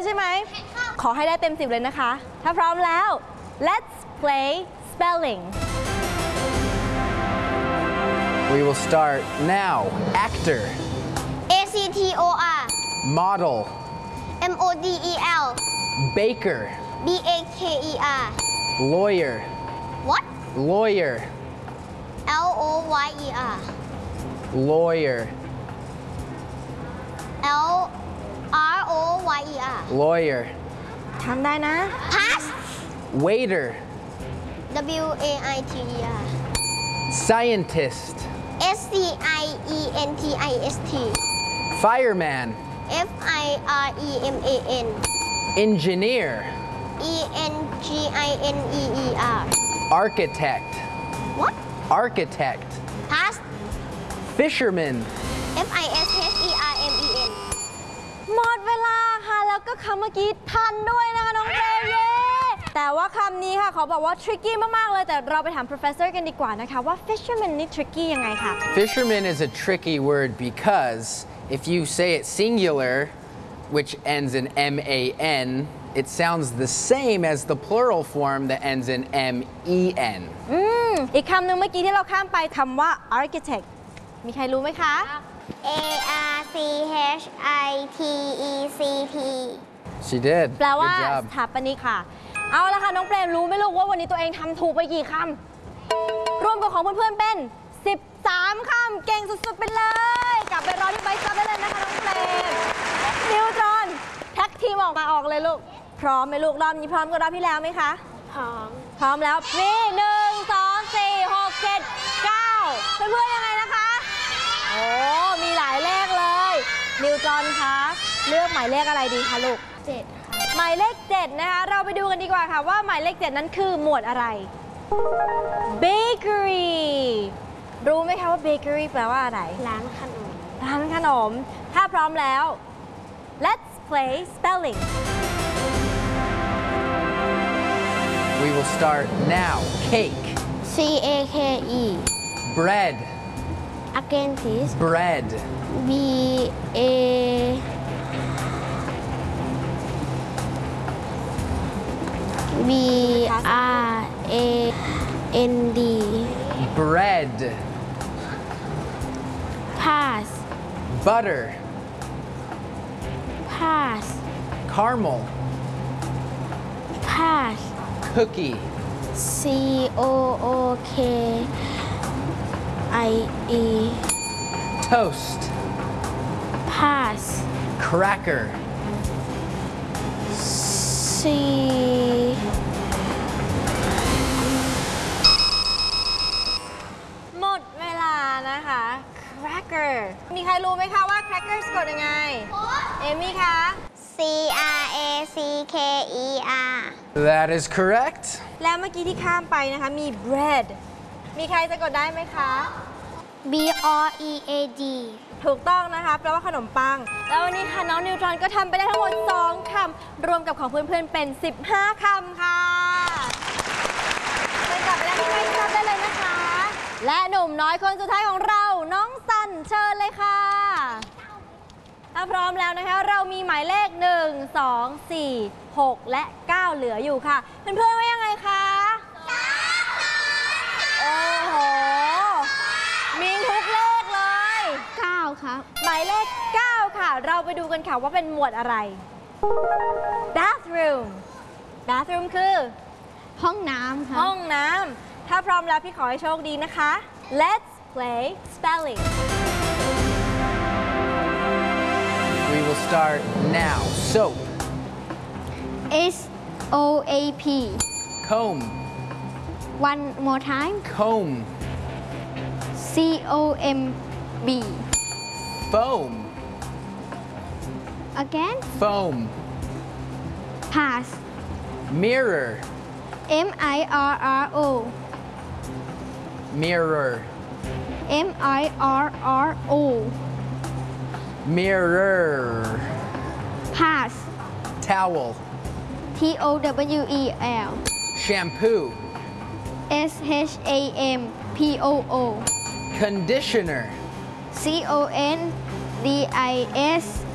ใช่ไหมขอให้ได้เต็ม10เลยนะคะถ้าพร้อมแล้ว let's play spelling We will start now. Actor. ACTOR Model. MODEL Baker. BAKER Lawyer. What Lawyer. LOYER Lawyer. LROYER Lawyer. ทำได้นะ Pass Waiter. WAITER Scientist. SCIENTIST Fireman. FIREMAN Engineer. ENGINEER Architect. What Architect. Pass Fisherman. FISHERMEN หมดเวลาค่ะแล้วก็คำเมื่อกี้ทันด้วยนะคะน้องเฟรมเย้แต่ว่าคำนี้ค่ะขอบอกว่า tricky มากๆเลยแต่เราไปถาม professor กันดีกว่านะคะว่า fisherman นี่ tricky ยังไงคะ Fisherman is a tricky word because if you say it singular, which ends in MAN, it sounds the same as the plural form that ends in MEN. อีกคำหนึ่งเมื่อกี้ที่เราข้ามไปคำว่า architect มีใครรู้ไหมคะ ARCHITECT She did. แปลว่า Good ส job. ถาปนิกค่ะเอาละค่ะน้องเปรมรู้ไหมลูกว่าวันนี้ตัวเองทำถูกไปกี่คำรวมกับของเพื่อนๆเป็น13คำเก่งสุดๆไปเลยกลับไปรอที่ไบค์ซับได้เลยนะคะน้องเปรมนิวตรอนแท็กทีมออกเลยลูกพร้อมไหมลูกรอบนี้พร้อมกับรอบที่แล้วไหมคะพร้อมแล้วนี่1 2 4 6 7 9เพื่อนๆยังไงนะคะโอ้มีหลายเลขเลยนิวตรอนคะเลือกหมายเลขอะไรดีคะลูกหมายเลข7นะคะเราไปดูกันดีกว่าค่ะว่าหมายเลข7นั้นคือหมวดอะไร bakery รู้ไหมคะว่า bakery แปลว่าอะไรร้านขนมถ้าพร้อมแล้ว let's play spelling We will start now. Cake. CAKE Bread. Again please Bread. BRAND Bread. Pass Butter. Pass Caramel. Pass Cookie. COOKIE Toast. Pass Cracker. C หมดเวลานะคะ cracker มีใครรู้ไหมคะว่า cracker สะกดยังไงเอมี่คะ CRACKER That is correct. แล้วเมื่อกี้ที่ข้ามไปนะคะมี bread มีใครสะกดได้ไหมคะ BREAD ถูกต้องนะคะแปลว่าขนมปังแล้ววันนี้ค่ะน้องนิวตรอนก็ทำไปได้ทั้งหมด2คำรวมกับของเพื่อนๆเป็น15คำค่ะเชิญกลับไปแล้วที่ไบค์ซับได้เลยนะคะและหนุ่มน้อยคนสุดท้ายของเราน้องสันเชิญเลยค่ะถ้าพร้อมแล้วนะคะเรามีหมายเลข1 2 4 6 และ 9 เหลืออยู่ค่ะเพื่อนๆว่ายังไงคะโอ้โหมีทุกเลขเลย9ครับหมายเลข9ค่ะเราไปดูกันค่ะว่าเป็นหมวดอะไร bathroom bathroom คือห้องน้ำค่ะห้องน้ำถ้าพร้อมแล้วพี่ขอให้โชคดีนะคะ let's play spelling We will start now. Soap. SOAP Comb. One more time Comb. COMB Foam. Again Foam. Pass Mirror. MIRRO Mirror. MIRRO Mirror. Pass Towel. TOWEL Shampoo. SHAMPOO Conditioner. CONDITIONER